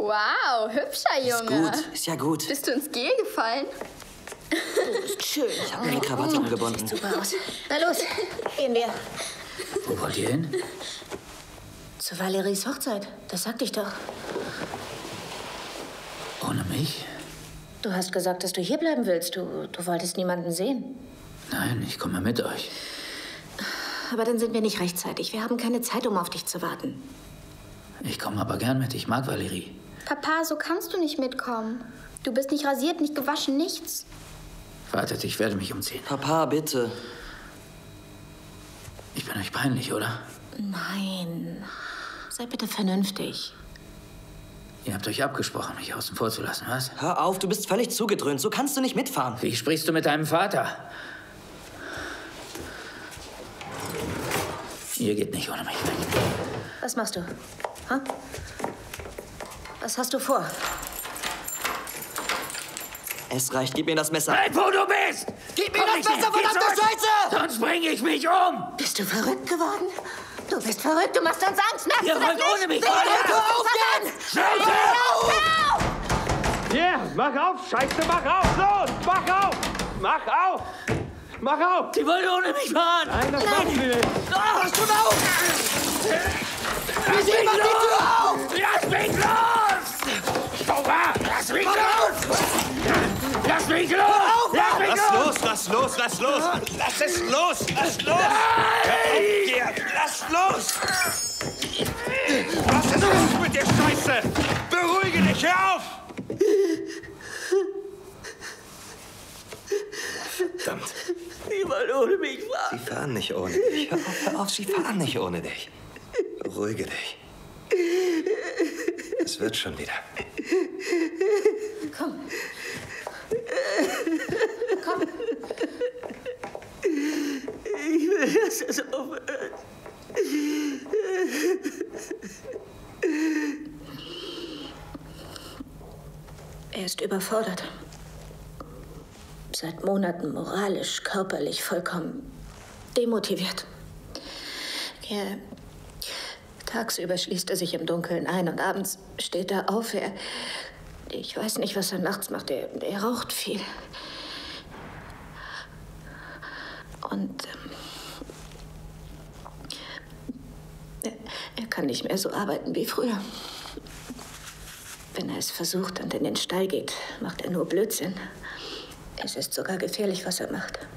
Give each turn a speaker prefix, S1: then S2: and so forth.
S1: Wow, hübscher Junge.
S2: Ist gut, ist ja gut.
S1: Bist du ins Gel gefallen?
S3: Du bist schön.
S2: Ich habe mir eine Krawatte umgebunden.
S3: Sieht super aus. Na los, gehen wir.
S4: Wo wollt ihr hin?
S3: Zu Valeries Hochzeit. Das sagte ich doch.
S4: Ohne mich?
S3: Du hast gesagt, dass du hier bleiben willst. Du wolltest niemanden sehen.
S4: Nein, ich komme mit euch.
S3: Aber dann sind wir nicht rechtzeitig. Wir haben keine Zeit, um auf dich zu warten.
S4: Ich komme aber gern mit. Ich mag Valerie.
S1: Papa, so kannst du nicht mitkommen. Du bist nicht rasiert, nicht gewaschen, nichts.
S4: Wartet, ich werde mich umziehen.
S2: Papa, bitte.
S4: Ich bin euch peinlich, oder?
S3: Nein. Sei bitte vernünftig.
S4: Ihr habt euch abgesprochen, mich außen vor zu lassen, was?
S2: Hör auf, du bist völlig zugedröhnt. So kannst du nicht mitfahren.
S4: Wie sprichst du mit deinem Vater? Ihr geht nicht ohne mich weg.
S3: Was machst du? Ha? Was hast du vor?
S2: Es reicht, gib mir das Messer.
S4: Bleib, wo du bist!
S2: Gib mir das Messer, verdammte Scheiße!
S4: Sonst bringe ich mich um!
S3: Bist du verrückt geworden? Du bist verrückt, du machst uns Angst. Merkst
S4: Ihr
S3: du das
S4: wollt
S3: nicht?
S4: ohne mich
S3: Hör
S4: fahren!
S3: auf jetzt!
S4: Schnell!
S5: Hier, mach auf, Scheiße, mach auf, los, mach auf, mach auf, mach auf.
S4: Die wollen ohne mich fahren!
S5: Nein, das machen sie nicht.
S2: Was tut auf?
S4: Lass mich
S2: Mach die Tür auf!
S4: Lass mich los! Aua! Lass mich los! Lass mich los! Lass mich los!
S5: Lass los, lass los. Lass es los, lass los.
S4: Nein!
S5: Lass los. Was ist los mit dir, Scheiße? Beruhige dich, hör auf.
S2: Verdammt.
S4: Die wollen ohne mich fahren!
S2: Sie fahren nicht ohne dich. Hör auf, sie fahren nicht ohne dich. Beruhige dich. Es wird schon wieder.
S3: Komm. Komm.
S4: Ich will, dass es aufhört.
S3: Er ist überfordert. Seit Monaten moralisch, körperlich vollkommen demotiviert. Tagsüber schließt er sich im Dunkeln ein und abends steht er auf. Ich weiß nicht, was er nachts macht. Er raucht viel. Und er kann nicht mehr so arbeiten wie früher. Wenn er es versucht und in den Stall geht, macht er nur Blödsinn. Es ist sogar gefährlich, was er macht.